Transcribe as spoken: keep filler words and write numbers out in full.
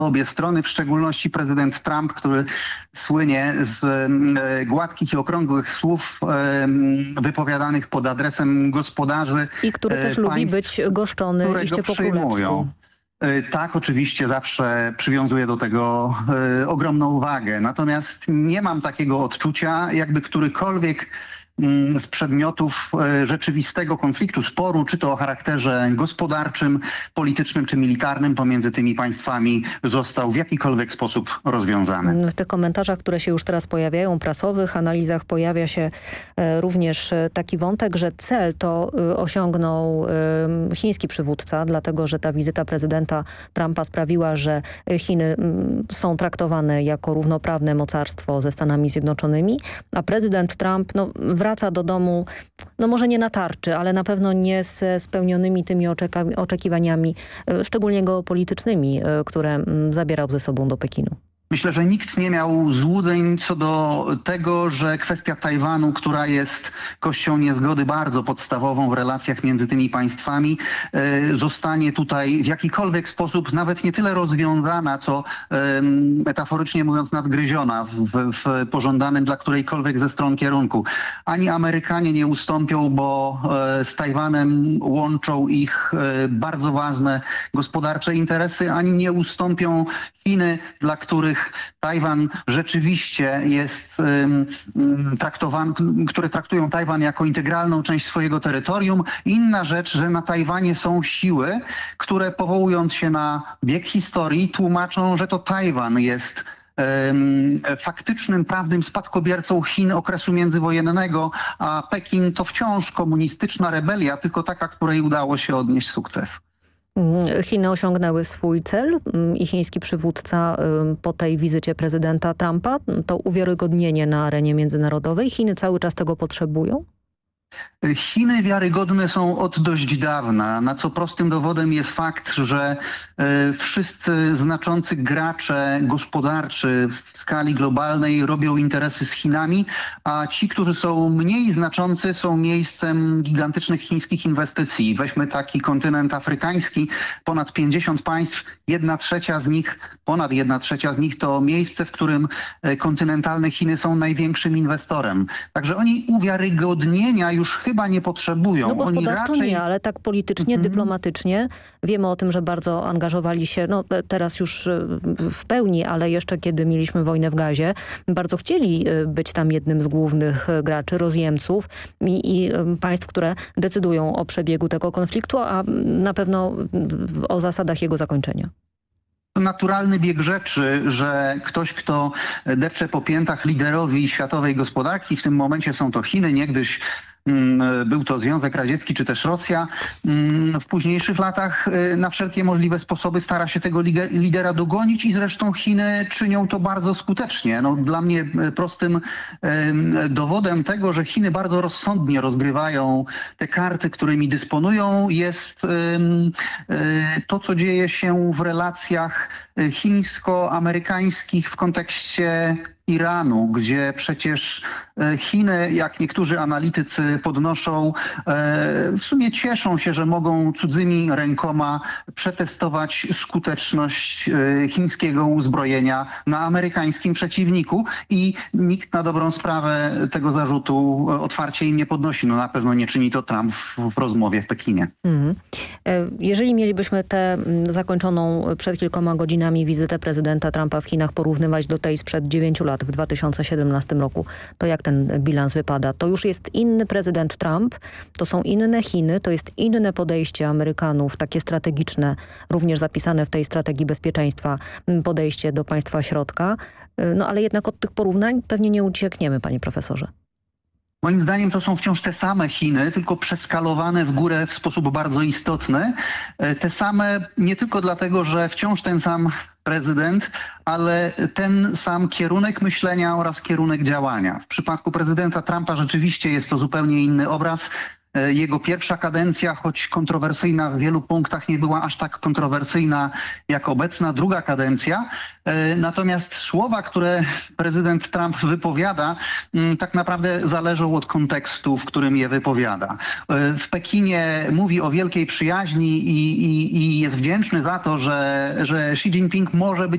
obie strony, w szczególności prezydent Trump, który słynie z e, gładkich i okrągłych słów e, wypowiadanych pod adresem gospodarzy. I który też e, lubi państw, być goszczony które iście go po przyjmują. królewsku. E, Tak, oczywiście zawsze przywiązuję do tego e, ogromną wagę. Natomiast nie mam takiego odczucia, jakby którykolwiek mm, z przedmiotów e, rzeczywistego konfliktu, sporu, czy to o charakterze gospodarczym, politycznym czy militarnym pomiędzy tymi państwami został w jakikolwiek sposób rozwiązany. W tych komentarzach, które się już teraz pojawiają, prasowych analizach, pojawia się e, również e, taki wątek, że cel to e, osiągnął e, chiński przywódca, dlatego że ta wizyta prezydenta Trumpa sprawiła, że Chiny m, są traktowane jako równoprawne mocarstwo ze Stanami Zjednoczonymi, a prezydent Trump no, wraca do domu, no może nie na tarczy, ale na pewno nie ze spełnionymi tymi oczeka- oczekiwaniami, e, szczególnie geopolitycznymi, e, które m, zabierał ze sobą do Pekinu. Myślę, że nikt nie miał złudzeń co do tego, że kwestia Tajwanu, która jest kością niezgody bardzo podstawową w relacjach między tymi państwami, e, zostanie tutaj w jakikolwiek sposób nawet nie tyle rozwiązana, co e, metaforycznie mówiąc nadgryziona w, w pożądanym dla którejkolwiek ze stron kierunku. Ani Amerykanie nie ustąpią, bo e, z Tajwanem łączą ich e, bardzo ważne gospodarcze interesy, ani nie ustąpią Chiny, dla których Tajwan rzeczywiście jest um, traktowany, które traktują Tajwan jako integralną część swojego terytorium. Inna rzecz, że na Tajwanie są siły, które powołując się na bieg historii tłumaczą, że to Tajwan jest um, faktycznym, prawnym spadkobiercą Chin okresu międzywojennego, a Pekin to wciąż komunistyczna rebelia, tylko taka, której udało się odnieść sukces. Chiny osiągnęły swój cel i chiński przywódca po tej wizycie prezydenta Trumpa, to uwiarygodnienie na arenie międzynarodowej. Chiny cały czas tego potrzebują? Chiny wiarygodne są od dość dawna, na co prostym dowodem jest fakt, że e, wszyscy znaczący gracze gospodarczy w skali globalnej robią interesy z Chinami, a ci, którzy są mniej znaczący, są miejscem gigantycznych chińskich inwestycji. Weźmy taki kontynent afrykański, ponad pięćdziesiąt państw, jedna trzecia z nich, ponad jedna trzecia z nich to miejsce, w którym kontynentalne Chiny są największym inwestorem. Także oni uwiarygodnienia już chyba nie potrzebują. No gospodarczo Oni raczej... nie, ale tak politycznie, mm-hmm. dyplomatycznie. Wiemy o tym, że bardzo angażowali się, no teraz już w pełni, ale jeszcze kiedy mieliśmy wojnę w Gazie, bardzo chcieli być tam jednym z głównych graczy, rozjemców i, i państw, które decydują o przebiegu tego konfliktu, a na pewno o zasadach jego zakończenia. Naturalny bieg rzeczy, że ktoś, kto depcze po piętach liderowi światowej gospodarki, w tym momencie są to Chiny, niegdyś był to Związek Radziecki czy też Rosja, w późniejszych latach na wszelkie możliwe sposoby stara się tego lidera dogonić i zresztą Chiny czynią to bardzo skutecznie. No, dla mnie prostym dowodem tego, że Chiny bardzo rozsądnie rozgrywają te karty, którymi dysponują, jest to, co dzieje się w relacjach chińsko-amerykańskich w kontekście Iranu, gdzie przecież Chiny, jak niektórzy analitycy podnoszą, w sumie cieszą się, że mogą cudzymi rękoma przetestować skuteczność chińskiego uzbrojenia na amerykańskim przeciwniku i nikt na dobrą sprawę tego zarzutu otwarcie im nie podnosi. No na pewno nie czyni to Trump w, w rozmowie w Pekinie. Mhm. Jeżeli mielibyśmy tę zakończoną przed kilkoma godzinami wizytę prezydenta Trumpa w Chinach porównywać do tej sprzed dziewięciu lat w dwa tysiące siedemnastym roku, to jak ten bilans wypada? To już jest inny prezydent Trump, to są inne Chiny, to jest inne podejście Amerykanów, takie strategiczne, również zapisane w tej strategii bezpieczeństwa, podejście do państwa środka. No ale jednak od tych porównań pewnie nie uciekniemy, panie profesorze. Moim zdaniem to są wciąż te same Chiny, tylko przeskalowane w górę w sposób bardzo istotny. Te same nie tylko dlatego, że wciąż ten sam prezydent, ale ten sam kierunek myślenia oraz kierunek działania. W przypadku prezydenta Trumpa rzeczywiście jest to zupełnie inny obraz. Jego pierwsza kadencja, choć kontrowersyjna w wielu punktach, nie była aż tak kontrowersyjna jak obecna druga kadencja. Natomiast słowa, które prezydent Trump wypowiada, tak naprawdę zależą od kontekstu, w którym je wypowiada. W Pekinie mówi o wielkiej przyjaźni i, i, i jest wdzięczny za to, że, że Xi Jinping może być